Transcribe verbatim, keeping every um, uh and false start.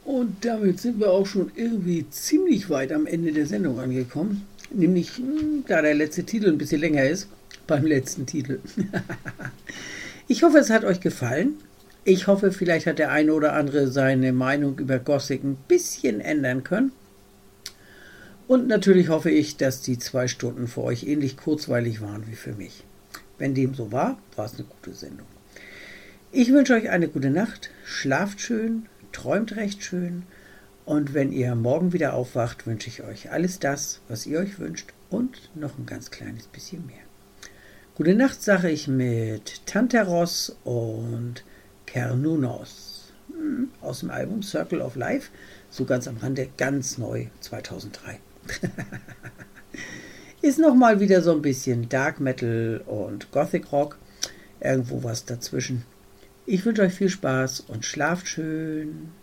Und damit sind wir auch schon irgendwie ziemlich weit am Ende der Sendung angekommen. Nämlich, hm, da der letzte Titel ein bisschen länger ist, beim letzten Titel. Ich hoffe, es hat euch gefallen. Ich hoffe, vielleicht hat der eine oder andere seine Meinung über Gothic ein bisschen ändern können. Und natürlich hoffe ich, dass die zwei Stunden für euch ähnlich kurzweilig waren wie für mich. Wenn dem so war, war es eine gute Sendung. Ich wünsche euch eine gute Nacht, schlaft schön, träumt recht schön und wenn ihr morgen wieder aufwacht, wünsche ich euch alles das, was ihr euch wünscht und noch ein ganz kleines bisschen mehr. Gute Nacht sage ich mit Tantaros und Kernunos aus dem Album Circle of Life, so ganz am Rande, ganz neu, zweitausenddrei. Ist nochmal wieder so ein bisschen Dark Metal und Gothic Rock, irgendwo was dazwischen. Ich wünsche euch viel Spaß und schlaft schön.